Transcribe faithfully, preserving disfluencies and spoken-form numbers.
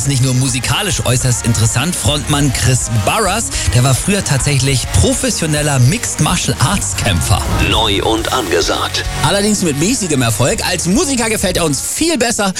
nicht nur musikalisch äußerst interessant. Frontmann Chris Barras, der war früher tatsächlich professioneller Mixed Martial Arts Kämpfer. Neu und angesagt. Allerdings mit mäßigem Erfolg. Als Musiker gefällt er uns viel besser.